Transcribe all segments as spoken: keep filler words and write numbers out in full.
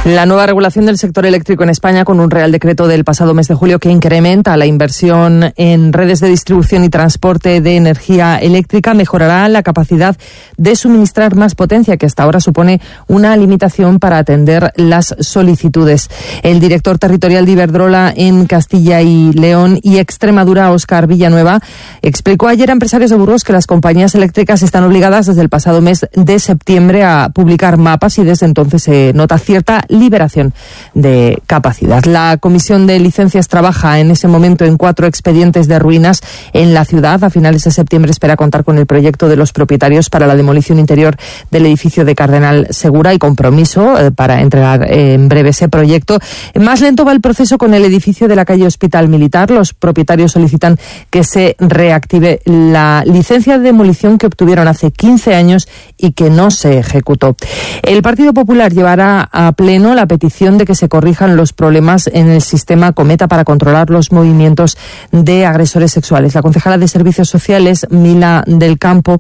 La nueva regulación del sector eléctrico en España, con un Real Decreto del pasado mes de julio que incrementa la inversión en redes de distribución y transporte de energía eléctrica, mejorará la capacidad de suministrar más potencia, que hasta ahora supone una limitación para atender las solicitudes. El director territorial de Iberdrola en Castilla y León y Extremadura, Óscar Villanueva, explicó ayer a empresarios de Burgos que las compañías eléctricas están obligadas desde el pasado mes de septiembre a publicar mapas y desde entonces se nota cierta liberación de capacidad. La Comisión de Licencias trabaja en ese momento en cuatro expedientes de ruinas en la ciudad. A finales de septiembre espera contar con el proyecto de los propietarios para la demolición interior del edificio de Cardenal Segura y compromiso eh, para entregar eh, en breve ese proyecto. Más lento va el proceso con el edificio de la calle Hospital Militar. Los propietarios solicitan que se reactive la licencia de demolición que obtuvieron hace quince años y que no se ejecutó. El Partido Popular llevará a pleno la petición de que se corrijan los problemas en el sistema Cometa para controlar los movimientos de agresores sexuales. La concejala de Servicios Sociales, Mila del Campo,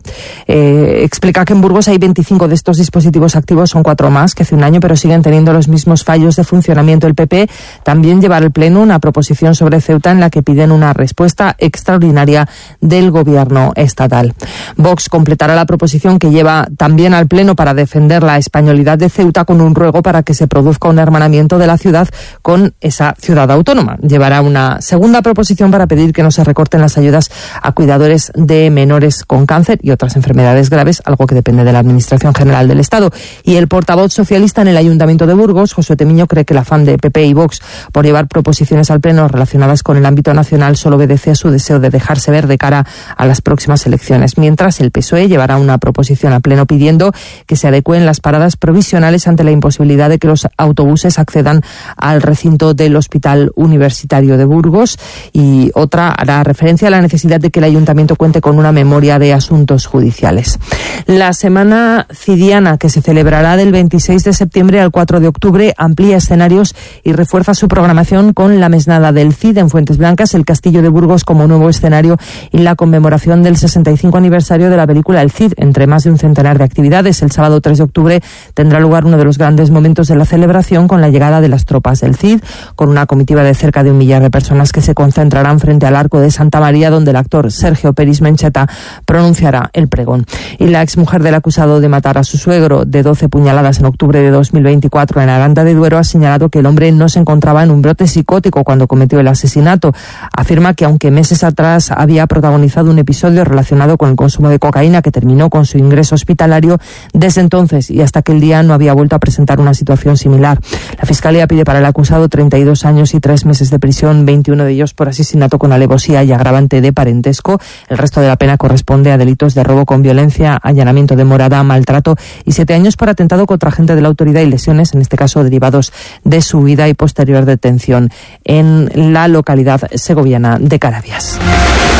eh, explica que en Burgos hay veinticinco de estos dispositivos activos, son cuatro más que hace un año, pero siguen teniendo los mismos fallos de funcionamiento. El P P también llevará al Pleno una proposición sobre Ceuta en la que piden una respuesta extraordinaria del Gobierno estatal. Vox completará la proposición que lleva también al Pleno para defender la españolidad de Ceuta con un ruego para que se produzca un hermanamiento de la ciudad con esa ciudad autónoma. Llevará una segunda proposición para pedir que no se recorten las ayudas a cuidadores de menores con cáncer y otras enfermedades graves, algo que depende de la Administración General del Estado. Y el portavoz socialista en el Ayuntamiento de Burgos, Josué Temiño, cree que el afán de P P y Vox por llevar proposiciones al Pleno relacionadas con el ámbito nacional solo obedece a su deseo de dejarse ver de cara a las próximas elecciones. Mientras, el P S O E llevará una proposición al Pleno pidiendo que se adecúen las paradas provisionales ante la imposibilidad de que los autobuses accedan al recinto del Hospital Universitario de Burgos, y otra hará referencia a la necesidad de que el Ayuntamiento cuente con una memoria de asuntos judiciales. La Semana Cidiana, que se celebrará del veintiséis de septiembre al cuatro de octubre, amplía escenarios y refuerza su programación con la mesnada del Cid en Fuentes Blancas, el Castillo de Burgos como nuevo escenario y la conmemoración del sesenta y cinco aniversario de la película El Cid, entre más de un centenar de actividades. El sábado tres de octubre tendrá lugar uno de los grandes momentos de la celebración con la llegada de las tropas del Cid, con una comitiva de cerca de un millar de personas que se concentrarán frente al Arco de Santa María, donde el actor Sergio Peris Mencheta pronunciará el pregón. Y la exmujer del acusado de matar a su suegro de doce puñaladas en octubre de dos mil veinticuatro en Aranda de Duero ha señalado que el hombre no se encontraba en un brote psicótico cuando cometió el asesinato. Afirma que aunque meses atrás había protagonizado un episodio relacionado con el consumo de cocaína que terminó con su ingreso hospitalario, desde entonces y hasta aquel día no había vuelto a presentar una situación similar. La Fiscalía pide para el acusado treinta y dos años y tres meses de prisión, veintiuno de ellos por asesinato con alevosía y agravante de parentesco. El resto de la pena corresponde a delitos de robo con violencia, allanamiento de morada, maltrato y siete años por atentado contra agente de la autoridad y lesiones, en este caso derivados de su huida y posterior detención en la localidad segoviana de Carabias.